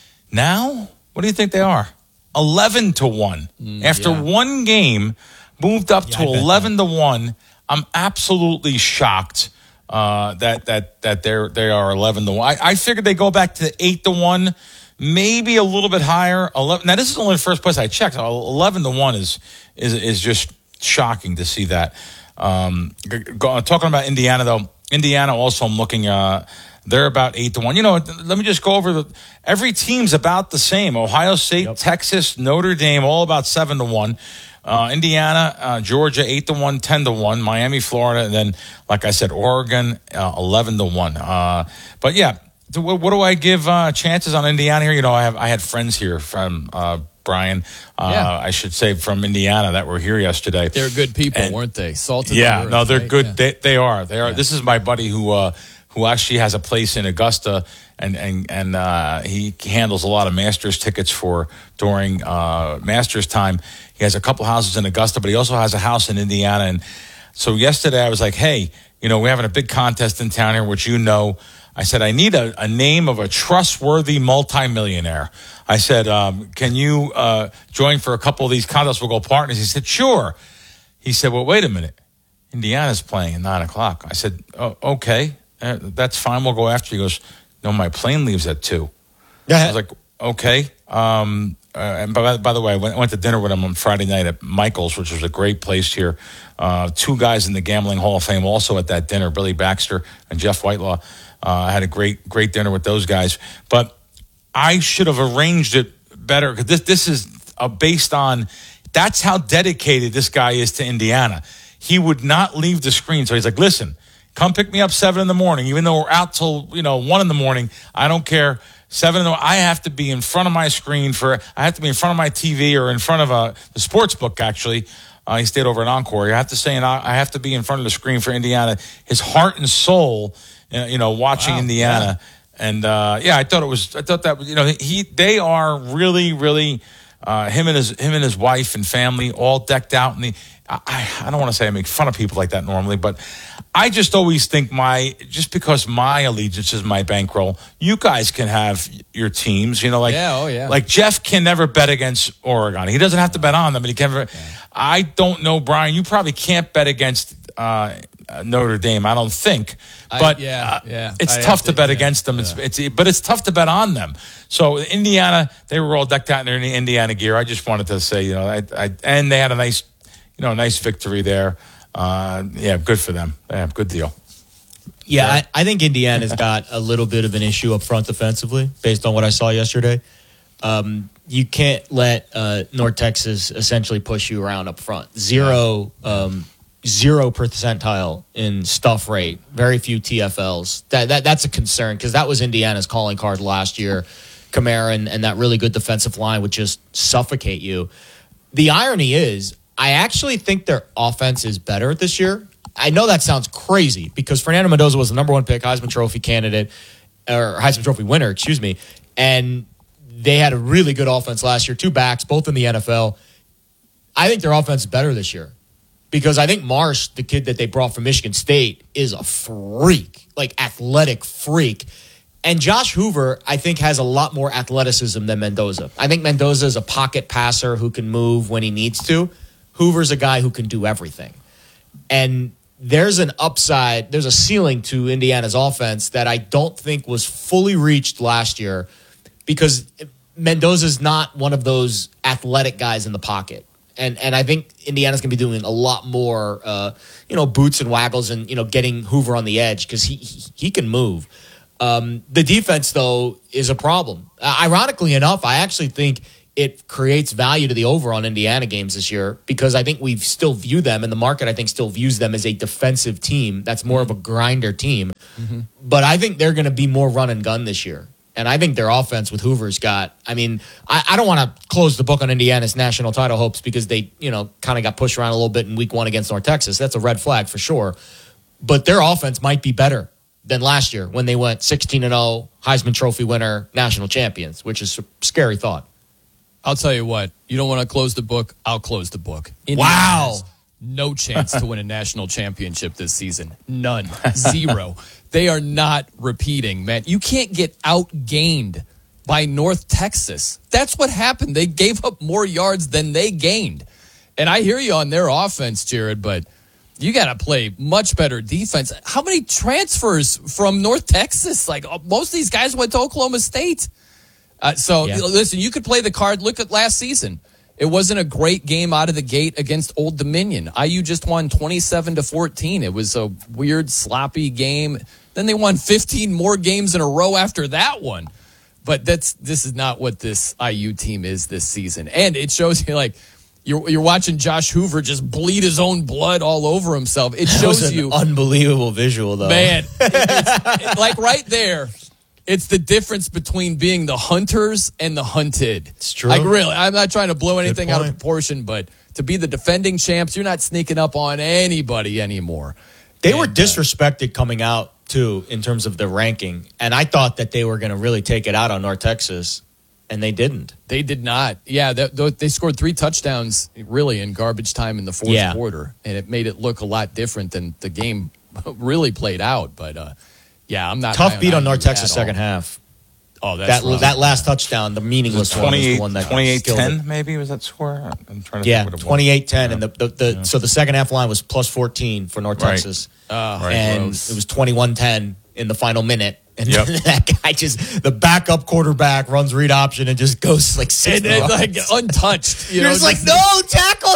Now, what do you think they are? eleven to one. Mm, After yeah. one game, moved up yeah, to eleven to one. I'm absolutely shocked. Uh, that that that they're they are eleven to one. I, I figured they go back to eight to one, maybe a little bit higher. Eleven. Now this is only the first place I checked. Eleven to one is is is just shocking to see that. Um, go, talking about Indiana though, Indiana also I'm looking. Uh, they're about eight to one. You know, let me just go over the. Every team's about the same. Ohio State, yep. Texas, Notre Dame, all about seven to one. Uh, Indiana, uh, Georgia, eight to one, ten to one, Miami, Florida, and then, like I said, Oregon, uh, eleven to one. Uh, but yeah, what, what do I give uh, chances on Indiana here? You know, I have I had friends here from uh, Brian, uh, yeah. I should say from Indiana that were here yesterday. They're good people, and, weren't they? Salted. Yeah, the no, they're right? good. Yeah. They they are. They are. Yeah. This is my buddy who uh, who actually has a place in Augusta. And and and uh, he handles a lot of Masters tickets for during uh, Masters time. He has a couple houses in Augusta, but he also has a house in Indiana. And so yesterday I was like, hey, you know, we're having a big contest in town here, which you know. I said, I need a, a name of a trustworthy multimillionaire. I said, um, can you uh, join for a couple of these contests? We'll go partners. He said, sure. He said, well, wait a minute. Indiana's playing at nine o'clock. I said, oh, okay, uh, that's fine. We'll go after. He goes, no, my plane leaves at two. Yeah. I was like, okay. Um, uh, and by, by the way, I went, went to dinner with him on Friday night at Michael's, which was a great place here. Uh, two guys in the Gambling Hall of Fame also at that dinner, Billy Baxter and Jeff Whitelaw. Uh, I had a great, great dinner with those guys. But I should have arranged it better because this, this is uh, based on that's how dedicated this guy is to Indiana. He would not leave the screen. So he's like, listen, come pick me up seven in the morning, even though we're out till, you know, one in the morning. I don't care. Seven in the morning. I have to be in front of my screen for, I have to be in front of my T V or in front of a, the sports book, actually. Uh, he stayed over at Encore. I have to say, and I have to be in front of the screen for Indiana. His heart and soul, you know, watching wow, Indiana. Yeah. And, uh, yeah, I thought it was, I thought that, you know, he, they are really, really, uh, him and his, him and his wife and family all decked out. And the, I, I don't want to say I make fun of people like that normally, but I just always think my, just because my allegiance is my bankroll, you guys can have your teams, you know, like, yeah, oh, yeah. like Jeff can never bet against Oregon. He doesn't have to bet on them, but he can never, yeah. I don't know, Brian, you probably can't bet against, uh, Notre Dame, I don't think, but I, yeah, yeah. it's I tough to, to bet yeah, against them. yeah. It's, it's, but it's tough to bet on them. So Indiana, they were all decked out in their Indiana gear. I just wanted to say, you know, I, I and they had a nice, you know, nice victory there. Uh, yeah, good for them. Yeah, good deal. Yeah, I, I think Indiana's got a little bit of an issue up front defensively, based on what I saw yesterday. Um, you can't let uh, North Texas essentially push you around up front. Zero. Um, Zero percentile in stuff rate. Very few T F Ls. That that that's a concern because that was Indiana's calling card last year. Kamara and, and that really good defensive line would just suffocate you. The irony is, I actually think their offense is better this year. I know that sounds crazy because Fernando Mendoza was the number one pick, Heisman Trophy candidate, or Heisman Trophy winner, excuse me, and they had a really good offense last year. Two backs, both in the N F L. I think their offense is better this year. Because I think Marsh, the kid that they brought from Michigan State, is a freak, like athletic freak. And Josh Hoover, I think, has a lot more athleticism than Mendoza. I think Mendoza is a pocket passer who can move when he needs to. Hoover's a guy who can do everything. And there's an upside, there's a ceiling to Indiana's offense that I don't think was fully reached last year because Mendoza's not one of those athletic guys in the pocket. And and I think Indiana's going to be doing a lot more, uh, you know, boots and waggles and, you know, getting Hoover on the edge because he, he he can move. Um, the defense, though, is a problem. Uh, ironically enough, I actually think it creates value to the over on Indiana games this year because I think we still view them, and the market, I think, still views them as a defensive team that's more of a grinder team. Mm-hmm. But I think they're going to be more run and gun this year. And I think their offense with Hoover's got, I mean, I, I don't want to close the book on Indiana's national title hopes because they, you know, kind of got pushed around a little bit in week one against North Texas. That's a red flag for sure. But their offense might be better than last year when they went sixteen and oh, Heisman Trophy winner, national champions, which is a scary thought. I'll tell you what, you don't want to close the book, I'll close the book. Indiana wow. has no chance to win a national championship this season. None. Zero. They are not repeating, man. You can't get outgained by North Texas. That's what happened. They gave up more yards than they gained. And I hear you on their offense, Jared, but you got to play much better defense. How many transfers from North Texas? Like, most of these guys went to Oklahoma State. Uh, so, yeah. Listen, you could play the card. Look at last season. It wasn't a great game out of the gate against Old Dominion. I U just won twenty-seven to fourteen. It was a weird, sloppy game. Then they won fifteen more games in a row after that one. But that's this is not what this I U team is this season. And it shows you, like, you're, you're watching Josh Hoover just bleed his own blood all over himself. It shows that was an you. Unbelievable visual, though. Man, it, it's, it, like right there. It's the difference between being the hunters and the hunted. It's true. Like, really, I'm not trying to blow anything out of proportion, but to be the defending champs, you're not sneaking up on anybody anymore. They and, were disrespected uh, coming out, too, in terms of the ranking. And I thought that they were going to really take it out on North Texas, and they didn't. They did not. Yeah, they, they scored three touchdowns, really, in garbage time in the fourth yeah. quarter, and it made it look a lot different than the game really played out, but... uh Yeah, I'm not. Tough beat on North Texas second half. Oh, that's that rough. That last touchdown, the meaningless one, was the one that twenty-eight ten maybe was that score? I'm trying to yeah, think what it was. twenty-eight ten, yeah. and the, the, the yeah. so the second half line was plus fourteen for North right. Texas, uh, right. and gross. it was twenty-one ten in the final minute. And yep. that guy just, the backup quarterback runs read option and just goes like six and, and like untouched. You You're know, just like, no, tackle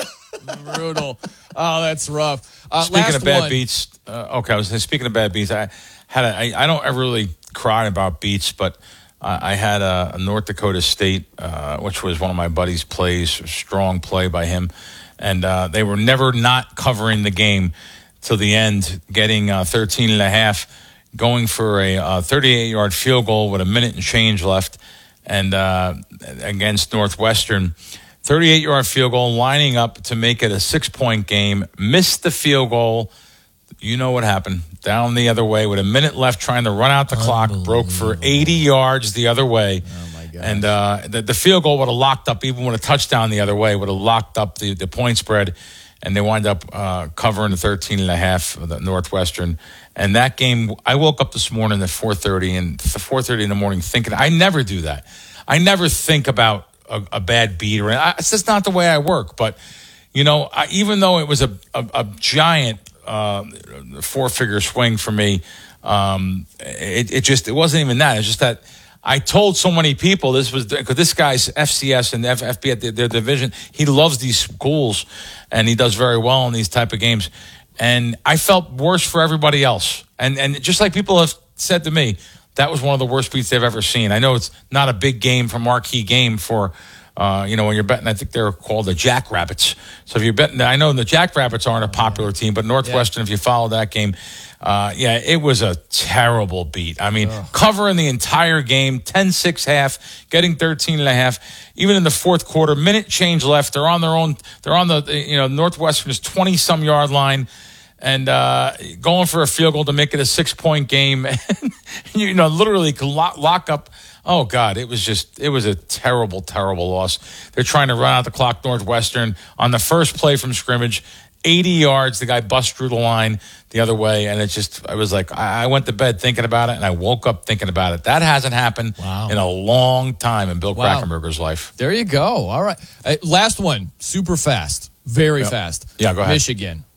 him. Brutal. Oh, that's rough. Uh, speaking of bad one. beats, uh, okay, I was speaking of bad beats. I had a, I, I don't ever really cry about beats, but uh, I had a, a North Dakota State, uh, which was one of my buddies' plays, a strong play by him, and uh, they were never not covering the game till the end, getting uh, thirteen and a half, going for a uh, thirty-eight yard field goal with a minute and change left, and uh, against Northwestern. thirty-eight yard field goal, lining up to make it a six-point game, missed the field goal. You know what happened. Down the other way with a minute left, trying to run out the clock, broke for eighty yards the other way. Oh, my God. And uh, the, the field goal would have locked up, even with a touchdown the other way, would have locked up the, the point spread. And they wind up uh, covering the thirteen and a half of the Northwestern. And that game, I woke up this morning at four thirty, and four thirty in the morning thinking, I never do that. I never think about a, a bad beat. Or I, it's just not the way I work. But, you know, I, even though it was a, a, a giant uh, four-figure swing for me, um, it, it just, it wasn't even that. It's just that I told so many people this was, because this guy's F C S and F F B at their, their division, he loves these schools, and he does very well in these type of games. And I felt worse for everybody else. And and just like people have said to me, that was one of the worst beats they've ever seen. I know it's not a big game for marquee game for, uh, you know, when you're betting, I think they're called the Jackrabbits. So if you're betting, I know the Jackrabbits aren't a popular team, but Northwestern, yeah. if you follow that game, uh, yeah, it was a terrible beat. I mean, Ugh. covering the entire game, ten six half, getting thirteen and a half, even in the fourth quarter, minute change left. They're on their own, they're on the, you know, Northwestern's twenty some yard line. And uh, going for a field goal to make it a six-point game, and, you know, literally lock, lock up. Oh, God, it was just, it was a terrible, terrible loss. They're trying to run out the clock, Northwestern, on the first play from scrimmage, eighty yards. The guy bust through the line the other way, and it just, I was like, I, I went to bed thinking about it, and I woke up thinking about it. That hasn't happened wow. in a long time in Bill wow. Krackomberger's life. There you go. All right. Uh, last one, super fast, very yep. fast. Yeah, go ahead. Michigan.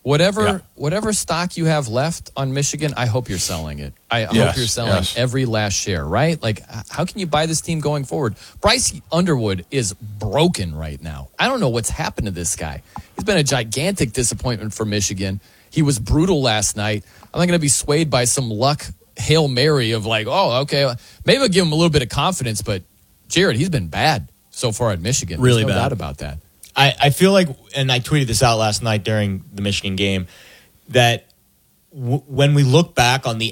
Whatever Yeah. whatever stock you have left on Michigan, I hope you're selling it. I Yes, hope you're selling yes. every last share, right? Like, h- how can you buy this team going forward? Bryce Underwood is broken right now. I don't know what's happened to this guy. He's been a gigantic disappointment for Michigan. He was brutal last night. I'm not going to be swayed by some luck Hail Mary of like, oh, okay, maybe I'll give him a little bit of confidence, but Jared, he's been bad so far at Michigan. There's Really no bad. doubt about that. I, I feel like, and I tweeted this out last night during the Michigan game, that w- when we look back on the